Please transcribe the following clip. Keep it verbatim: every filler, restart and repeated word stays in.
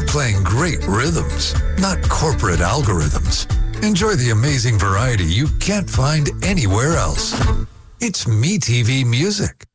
playing great rhythms, not corporate algorithms. Enjoy the amazing variety you can't find anywhere else. It's MeTV Music.